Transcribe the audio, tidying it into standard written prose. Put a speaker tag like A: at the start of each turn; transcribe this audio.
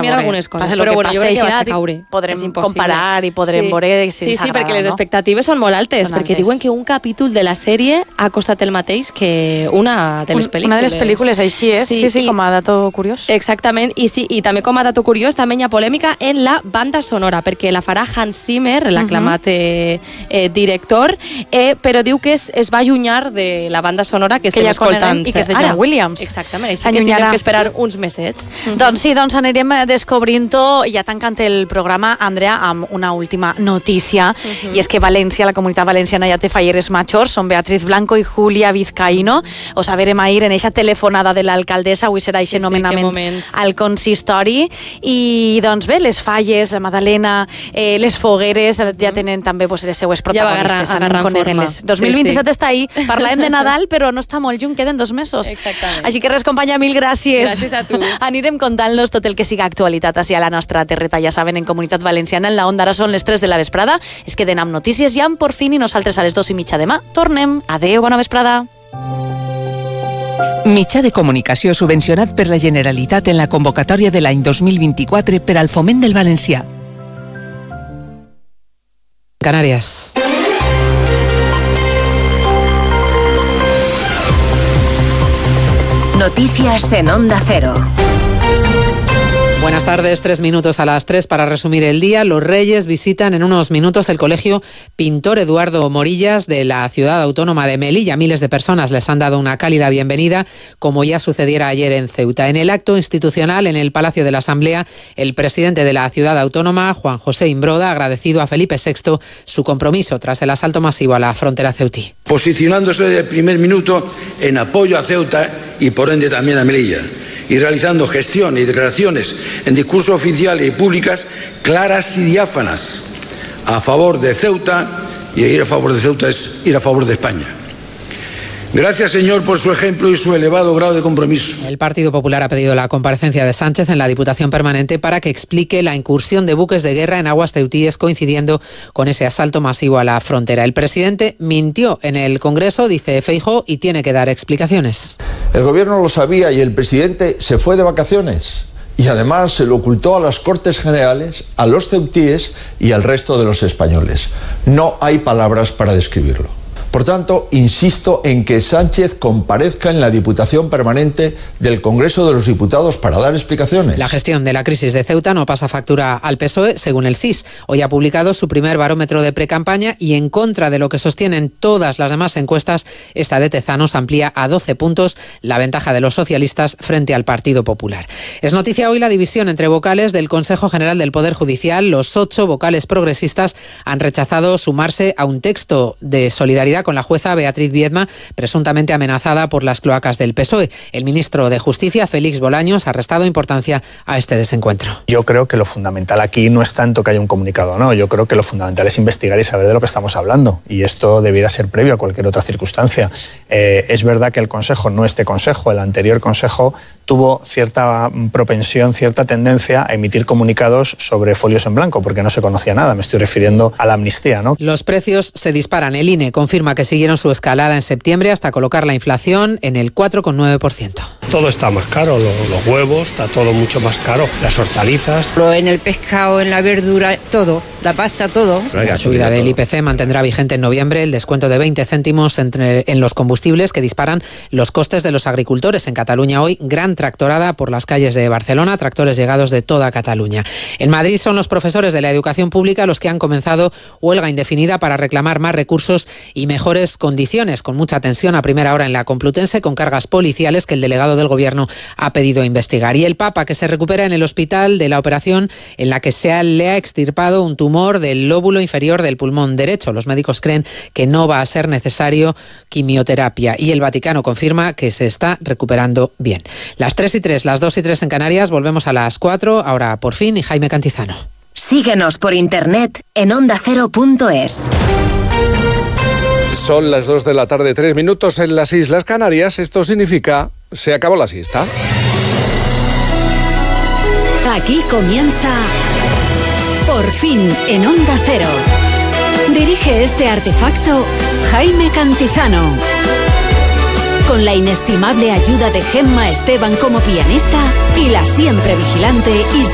A: tenir algunes coses, però bueno, jo crec que vaig a caure.
B: Podrem comparar i podrem veure si ens agrada.
A: Sí, perquè les expectatives són molt altes, perquè diuen que un capítol de la sèrie ha costat el mateix que una de les pel·lícules.
B: Una de les pel·lícules, així és, sí, com a dato curiós.
A: Exactament, i també com a dato curiós, també hi ha polèmica en la banda sonora, perquè la farà Hans Zimmer, l'aclamat director, però diu que es va allunyar de la banda sonora que estem escoltant.
B: I que és de John Williams.
A: Exactament, així que tindrem que esperar uns mesets.
B: Doncs sí, anirem descobrint-ho, ja tancant el programa, Andrea, amb una última notícia, i és que València, la comunitat valenciana ja té falleres majors, són Beatriz Blanco i Julia Vizcaíno. Ho saberem ahir en eixa telefonada de l'alcaldessa, avui serà eixe nomenament al consistori, i doncs bé, les falles, la Madalena, les fogueres, ja tenen també les seues protagonistes.
A: Ja va agarrant forma.
B: 2027 està ahí, parlàvem de Nadal, però no està molt lluny, queden 2 mesos.
A: Exactament.
B: Així que res, companya, mil gràcies.
A: Gràcies a tu.
B: Anirem contant-los tot el que siga actualitat així a la nostra terreta, ja saben, en Comunitat Valenciana, en la Onda. Ara són les 3 de la vesprada, es queden amb notícies ja amb Porfín, i nosaltres a les 2:30 demà tornem. Adéu, bona vesprada.
C: Mitjà de comunicació subvencionat per la Generalitat en la convocatòria de l'any 2024 per al foment del valencià.
D: Canarias.
E: Noticias en Onda Cero.
D: Buenas tardes, 3 minutos a las 3 para resumir el día. Los Reyes visitan en unos minutos el Colegio Pintor Eduardo Morillas de la Ciudad Autónoma de Melilla. Miles de personas les han dado una cálida bienvenida, como ya sucediera ayer en Ceuta. En el acto institucional en el Palacio de la Asamblea, el presidente de la Ciudad Autónoma, Juan José Imbroda, ha agradecido a Felipe VI su compromiso tras el asalto masivo a la frontera ceutí.
F: Posicionándose desde el primer minuto en apoyo a Ceuta y por ende también a Melilla, y realizando gestiones y declaraciones en discursos oficiales y públicas claras y diáfanas a favor de Ceuta, y ir a favor de Ceuta es ir a favor de España. Gracias, señor, por su ejemplo y su elevado grado de compromiso.
D: El Partido Popular ha pedido la comparecencia de Sánchez en la Diputación Permanente para que explique la incursión de buques de guerra en aguas ceutíes coincidiendo con ese asalto masivo a la frontera. El presidente mintió en el Congreso, dice Feijóo, y tiene que dar explicaciones.
G: El gobierno lo sabía y el presidente se fue de vacaciones. Y además se lo ocultó a las Cortes Generales, a los ceutíes y al resto de los españoles. No hay palabras para describirlo. Por tanto, insisto en que Sánchez comparezca en la Diputación Permanente del Congreso de los Diputados para dar explicaciones.
D: La gestión de la crisis de Ceuta no pasa factura al PSOE, según el CIS. Hoy ha publicado su primer barómetro de precampaña y, en contra de lo que sostienen todas las demás encuestas, esta de Tezanos amplía a 12 puntos la ventaja de los socialistas frente al Partido Popular. Es noticia hoy la división entre vocales del Consejo General del Poder Judicial. Los 8 vocales progresistas han rechazado sumarse a un texto de solidaridad con la jueza Beatriz Viedma, presuntamente amenazada por las cloacas del PSOE. El ministro de Justicia, Félix Bolaños, ha restado importancia a este desencuentro.
H: Yo creo que lo fundamental aquí no es tanto que haya un comunicado o no, yo creo que lo fundamental es investigar y saber de lo que estamos hablando, y esto debiera ser previo a cualquier otra circunstancia. Es verdad que el Consejo, no este Consejo, el anterior Consejo, tuvo cierta propensión, cierta tendencia a emitir comunicados sobre folios en blanco, porque no se conocía nada. Me estoy refiriendo a la amnistía, ¿no?
D: Los precios se disparan. El INE confirma que siguieron su escalada en septiembre hasta colocar la inflación en el 4,9%.
I: Todo está más caro, los huevos, está todo mucho más caro, las hortalizas.
J: En el pescado, en la verdura, todo, la pasta, todo.
D: La subida del IPC mantendrá vigente en noviembre el descuento de 20 céntimos en los combustibles que disparan los costes de los agricultores. En Cataluña hoy, gran tractorada por las calles de Barcelona, tractores llegados de toda Cataluña. En Madrid son los profesores de la educación pública los que han comenzado huelga indefinida para reclamar más recursos y mejores condiciones, con mucha tensión a primera hora en la Complutense, con cargas policiales que el delegado del Gobierno ha pedido investigar. Y el Papa, que se recupera en el hospital de la operación en la que le ha extirpado un tumor del lóbulo inferior del pulmón derecho. Los médicos creen que no va a ser necesario quimioterapia, y el Vaticano confirma que se está recuperando bien. Las 3:03, las 2:03 en Canarias, volvemos a las 4, ahora por fin, y Jaime Cantizano.
E: Síguenos por internet en ondacero.es.
K: Son las 2 de la tarde, 3 minutos en las Islas Canarias. Esto significa, se acabó la siesta.
E: Aquí comienza Por fin en Onda Cero. Dirige este artefacto Jaime Cantizano. Con la inestimable ayuda de Gemma Esteban como pianista y la siempre vigilante